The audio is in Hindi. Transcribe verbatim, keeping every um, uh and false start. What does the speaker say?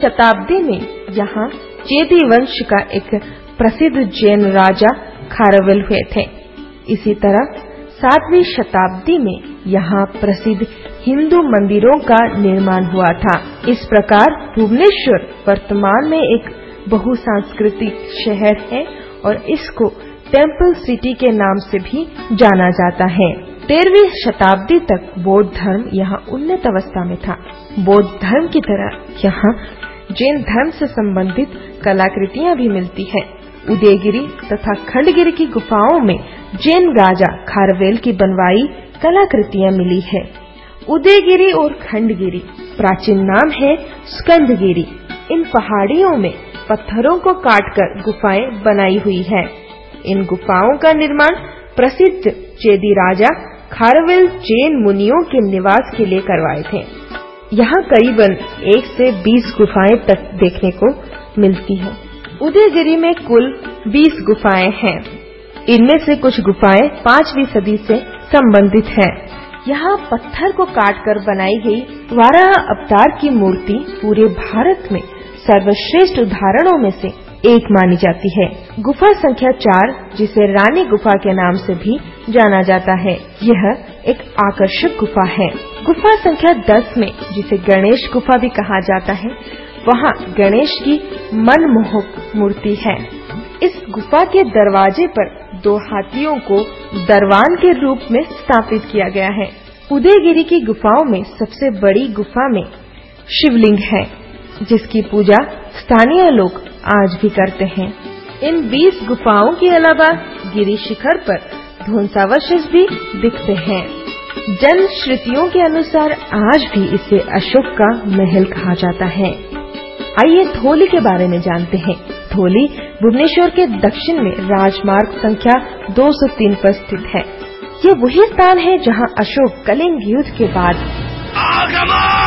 शताब्दी में यहाँ चेदी वंश का एक प्रसिद्ध जैन राजा खारवेल हुए थे। इसी तरह सातवीं शताब्दी में यहाँ प्रसिद्ध हिंदू मंदिरों का निर्माण हुआ था। इस प्रकार भुवनेश्वर वर्तमान में एक बहुसांस्कृतिक शहर है और इसको टेम्पल सिटी के नाम से भी जाना जाता है। तेरहवीं शताब्दी तक बौद्ध धर्म यहाँ उन्नत अवस्था में था। बौद्ध धर्म की तरह यहाँ जैन धर्म से संबंधित कलाकृतियाँ भी मिलती हैं। उदयगिरी तथा खंडगिरी की गुफाओं में जैन राजा खारवेल की बनवाई कलाकृतियाँ मिली है। उदयगिरी और खंडगिरी प्राचीन नाम है स्कंदगिरी। इन पहाड़ियों में पत्थरों को काटकर गुफाएं बनाई हुई है। इन गुफाओं का निर्माण प्रसिद्ध चेदी राजा खारवेल जैन मुनियों के निवास के लिए करवाए थे। यहाँ करीबन एक से बीस गुफाएं तक देखने को मिलती हैं। उदयगिरी में कुल बीस गुफाएं हैं। इनमें से कुछ गुफाएं पांचवी सदी से संबंधित हैं। यहाँ पत्थर को काटकर बनाई गई वाराह अवतार की मूर्ति पूरे भारत में सर्वश्रेष्ठ उदाहरणों में से एक मानी जाती है। गुफा संख्या चार, जिसे रानी गुफा के नाम से भी जाना जाता है, यह एक आकर्षक गुफा है। गुफा संख्या दस में, जिसे गणेश गुफा भी कहा जाता है, वहाँ गणेश की मनमोहक मूर्ति है। इस गुफा के दरवाजे पर दो हाथियों को दरवान के रूप में स्थापित किया गया है। उदयगिरी की गुफाओं में सबसे बड़ी गुफा में शिवलिंग है, जिसकी पूजा स्थानीय लोग आज भी करते हैं। इन बीस गुफाओं के अलावा गिरी शिखर पर ध्वंसावशेष भी दिखते हैं। जन श्रुतियों के अनुसार आज भी इसे अशोक का महल कहा जाता है। आइए थोली के बारे में जानते हैं। थोली भुवनेश्वर के दक्षिण में राजमार्ग संख्या दो सौ तीन पर स्थित है। ये वही स्थान है जहां अशोक कलिंग युद्ध के बाद